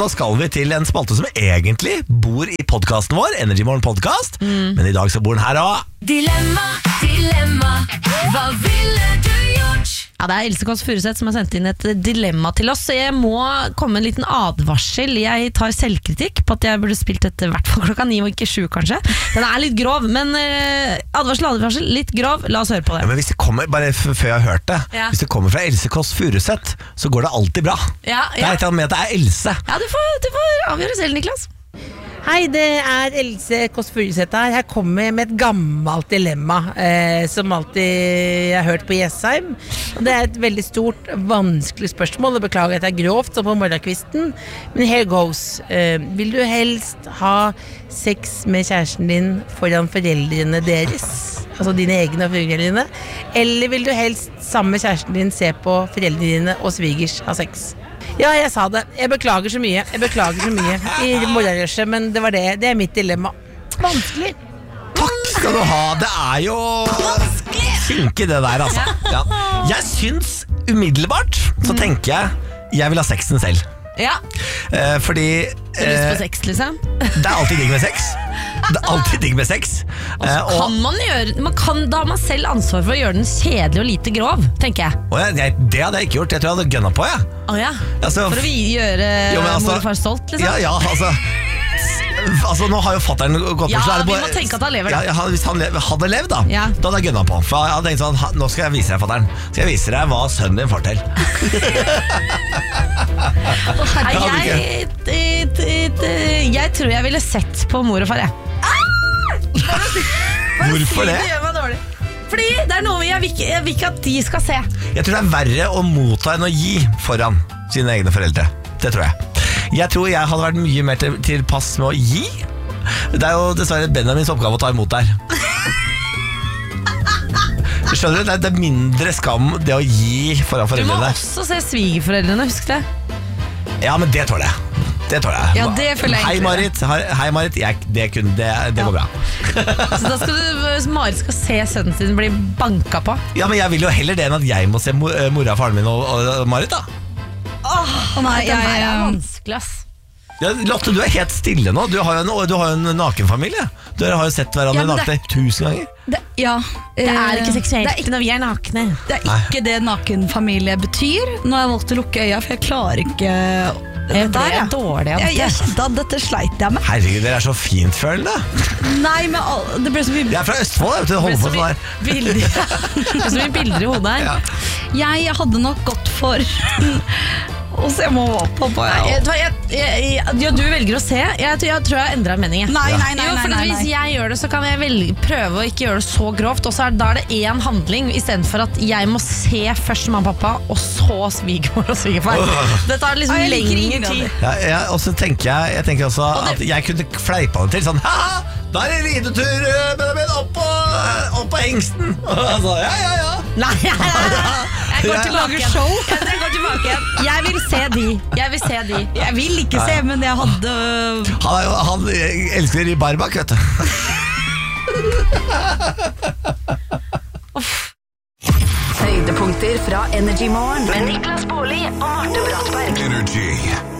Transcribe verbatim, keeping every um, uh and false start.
da skal vi til en spalte som egentlig bor i podcasten vår, Energy Morgen Podcast, mm. men i dag så bor den her også. Dilemma, dilemma, hva ville du gjort? Ja, det er Else Kåss Furuseth som har sendt inn et dilemma til oss, så jeg må komme med en liten advarsel. Jeg tar selvkritikk på at jeg burde spilt dette i hvert fall klokka ni og ikke sju kanskje. Den er litt grov, men uh, advarsel, advarsel, litt grov, la oss høre på det. Ja, men hvis det kommer, bare f- før jeg har hørt det, ja. hvis det kommer fra Else Kåss Furuseth, så går det alltid bra. Ja, ja. Det er et eller annet med at det er Else. Ja, du får, du får avgjøre selv, Niklas. Hei, det er Else Kåss Furuseth her. Her kommer jeg med et gammelt dilemma eh, som alltid jeg har hørt på Jessheim. Og det er et veldig stort, vanskelig spørsmål, og beklager at det er grovt så på morgenkvisten. Men here goes. Eh, vil du helst ha sex med kjæresten din foran foreldrene deres? Altså dine egne og foreldrene? Eller vil du helst sammen med kjæresten din se på foreldrene dine og svigers ha sex? Ja, jeg sa det. Jeg beklager så mye. Jeg beklager så mye i morgenrushet, men det var det. Det er mitt dilemma. Vanskelig. Takk skal du ha. Det er jo kinkig det der, altså. Ja. Jeg syns umiddelbart så tenker jeg jeg vil ha sexen selv. Ja. Eh, fordi Du har lyst på sex, liksom? Det er alltid digg med sex. Det er alltid digg med sex. Og så eh, kan man gjøre man kan, Da har man selv ansvar for å gjøre den kjedelig og lite grov, tenker jeg. og jeg, jeg, Det hadde jeg ikke gjort. Jeg tror jeg hadde gønna på, jeg. Å ja. Altså, For å vi gjøre jo, men altså- mor og far stolt, liksom? Ja, ja, altså Altså, nå har jo fatteren gått på, Ja, så er det vi bare- må tenke at han lever, da. ja, ja, Hvis han le- hadde levd da, Ja. da hadde jeg gønna på. For jeg hadde tenkt sånn, ha- nå skal jeg vise deg, fatteren. Skal jeg vise deg hva sønnen din får til. Nei, jeg, t- t- t- jeg tror jeg ville sett på mor og far, jeg. Hvorfor det? Det gjør meg dårlig. Fordi det er noe jeg vil, ikke, jeg vil ikke at de skal se. Jeg tror det er verre å motta enn å gi foran sine egne foreldre. Det tror jeg. Jeg tror jeg hadde vært mye mer til, tilpass med å gi. Det er jo dessverre Benjamins oppgave å ta imot der. Skjønner du? Det er, det er mindre skam det å gi foran Du må foreldrene. også se svigerforeldrene, husk det. Ja, men det tåler jeg. Det tåler jeg. Ja, det føler jeg Hei egentlig. Marit, Hei, hei, Marit. Jeg, det, kunne, det, det går bra. Så da skal du, Marit skal se sønnen sin bli banka på. Ja, men jeg vil jo heller det enn at jeg må se mo- eh, mora, faren min og, og Marit da. Åh, nei, den jeg- her er vanskelig, ass. Ja, Lotte, du er helt stille nå. Du har jo en, du har jo en nakenfamilie. Dere har jo sett hverandre Ja, men det- nakne tusen ganger. Det, ja, Det er ikke eh, seksuelt det er ikke, når vi er nakne. det er ikke det nakenfamilie betyr. Nå har jeg valgt å lukke øya, for jeg klarer ikke Jeg der, ble ja. dårlig av Jeg, jeg det. kjente at dette sleit jeg med. Herregud, dere er så fintfølende. Nei, men all, det ble så mye Jeg er fra Østfold, jeg vet du, holder på sånn her. Bilder, det er så mye bilder i hodet her. Ja. Jeg hadde nok gått for å se mamma og pappa. Nei, Ja. vet du hva, jeg, jeg, jeg, ja, du velger å se. Jeg, jeg, jeg tror jeg har endret mening. jeg. Nei, nei, nei, Jo, nei, for nei, Hvis nei. jeg gjør det, så kan jeg velge, prøve å ikke gjøre det så grovt. Og så er, da er det én handling, istedenfor at jeg må se først mamma og pappa, og så svigermor og svigerfar. Det tar liksom Å, jeg liker ingen lengre av tid. det. Ja, ja, og så tenker jeg, jeg tenker også Og det- at jeg kunne fleipa det til sånn, haha, da er det ridetur, eh, Benjamin, opp på, opp på hengsten. Altså, ja, ja, ja. Nei, jeg går Ja. tilbake igjen. Ja, jeg går tilbake igjen. Jeg vil se de. Jeg vil se de. Jeg vil ikke se, men jeg hadde Han, er jo, han elsker ribarbak, vet du. Høydepunkter fra Energy Morgen med Niklas Baarli og Marte Brattberg. Energy.